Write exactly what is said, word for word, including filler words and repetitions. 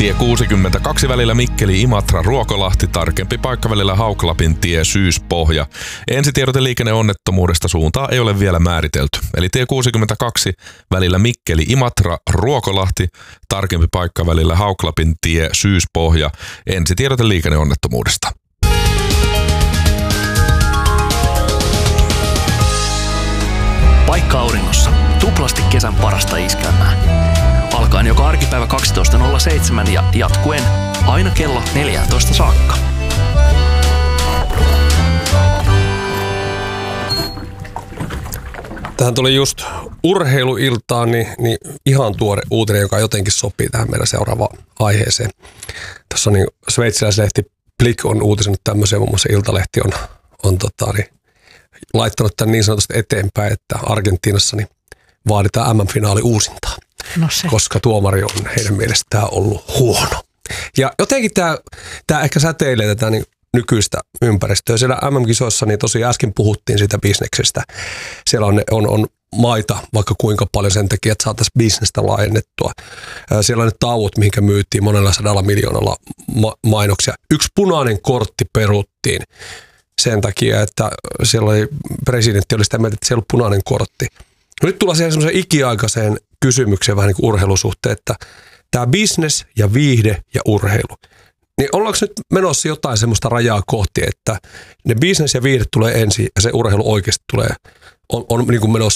Tie kuusikymmentäkaksi välillä Mikkeli-Imatra Ruokolahti, tarkempi paikka välillä Hauklapin tie Syyspohja. Ensitiedote liikenneonnettomuudesta, suuntaa ei ole vielä määritelty. Eli tie kuusikymmentäkaksi välillä Mikkeli-Imatra Ruokolahti, tarkempi paikka välillä Hauklapin tie Syyspohja. Ensitiedote liikenneonnettomuudesta. Paikka auringossa. Tuplasti kesän parasta iskelmää. Alkaen joka arkipäivä kaksitoista nolla seitsemän ja jatkuen aina kello neljätoista saakka. Tähän tuli just urheiluiltaan, niin, niin ihan tuore uutinen, joka jotenkin sopii tähän meidän seuraavaan aiheeseen. Tässä on niin sveitsiläislehti Blick on uutisenut tämmöisiä, muun muassa Iltalehti on, on tota, niin, laittanut tämän niin sanotusti eteenpäin, että Argentiinassa niin vaaditaan M M-finaali uusintaa. No se. Koska tuomari on heidän mielestään ollut huono. Ja jotenkin tämä, tämä ehkä säteilee tätä niin nykyistä ympäristöä. Siellä M M-kisoissa, niin tosiaan äsken puhuttiin siitä bisneksestä. Siellä on, on, on maita vaikka kuinka paljon sen takia, että saataisiin bisnestä laajennettua. Siellä on ne tauot, mihinkä myytiin monella sadalla miljoonalla ma- mainoksia. Yksi punainen kortti peruttiin sen takia, että siellä oli, presidentti oli sitä mieltä, että siellä oli punainen kortti. Nyt tullaan siihen semmoiseen ikiaikaiseen kysymykseen vähän niin kuin urheilusuhteen, että tämä business ja viihde ja urheilu. Niin ollaanko nyt menossa jotain semmoista rajaa kohti, että ne business ja viihde tulee ensin ja se urheilu oikeasti tulee, on, on niin kuin menossa